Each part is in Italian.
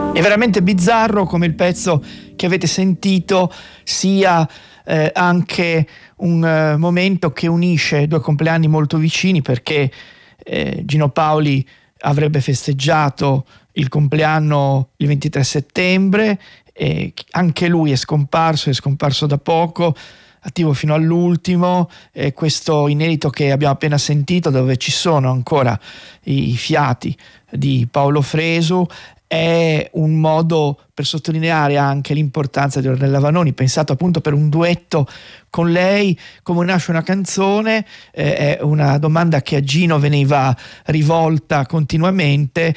È veramente bizzarro come il pezzo che avete sentito sia anche un momento che unisce due compleanni molto vicini, perché Gino Paoli avrebbe festeggiato il compleanno il 23 settembre, e anche lui è scomparso da poco, attivo fino all'ultimo. Questo inedito che abbiamo appena sentito, dove ci sono ancora i fiati di Paolo Fresu, è un modo per sottolineare anche l'importanza di Ornella Vanoni, pensato appunto per un duetto con lei. Come nasce una canzone? È una domanda che a Gino veniva rivolta continuamente,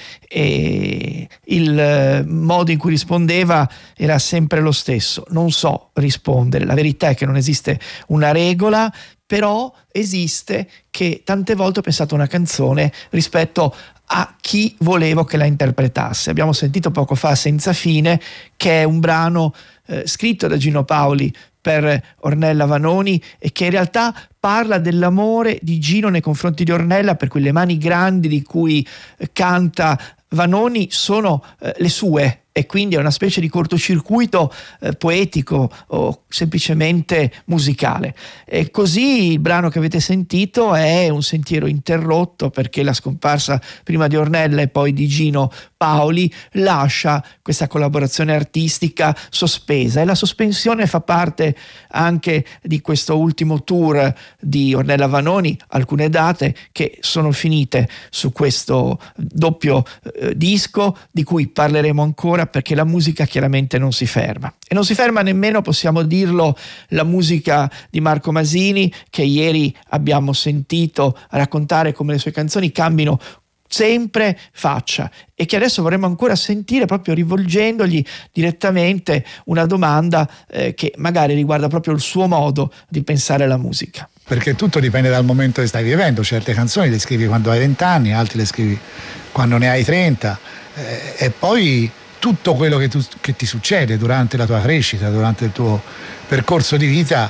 e il modo in cui rispondeva era sempre lo stesso: non so rispondere. La verità è che non esiste una regola, però esiste che tante volte ho pensato a una canzone rispetto a chi volevo che la interpretasse. Abbiamo sentito poco fa Senza fine, che è un brano scritto da Gino Paoli per Ornella Vanoni, e che in realtà parla dell'amore di Gino nei confronti di Ornella, per cui le mani grandi di cui canta Vanoni sono le sue, e quindi è una specie di cortocircuito poetico o semplicemente musicale. E così il brano che avete sentito è un sentiero interrotto, perché la scomparsa prima di Ornella e poi di Gino Paoli lascia questa collaborazione artistica sospesa, e la sospensione fa parte anche di questo ultimo tour di Ornella Vanoni, alcune date che sono finite su questo doppio disco, di cui parleremo ancora, perché la musica chiaramente non si ferma. E non si ferma nemmeno, possiamo dirlo, la musica di Marco Masini, che ieri abbiamo sentito raccontare come le sue canzoni cambino sempre faccia, e che adesso vorremmo ancora sentire, proprio rivolgendogli direttamente una domanda che magari riguarda proprio il suo modo di pensare la musica. Perché tutto dipende dal momento che stai vivendo. Certe canzoni le scrivi quando hai 20 anni, altre le scrivi quando ne hai 30, e poi tutto quello che ti succede durante la tua crescita, durante il tuo percorso di vita,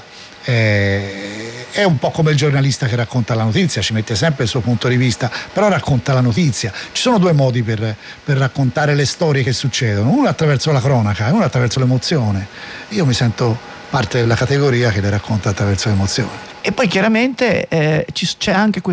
è un po' come il giornalista che racconta la notizia, ci mette sempre il suo punto di vista, però racconta la notizia. Ci sono due modi per raccontare le storie che succedono: uno attraverso la cronaca e uno attraverso l'emozione. Io mi sento parte della categoria che le racconta attraverso l'emozione. E poi chiaramente c'è anche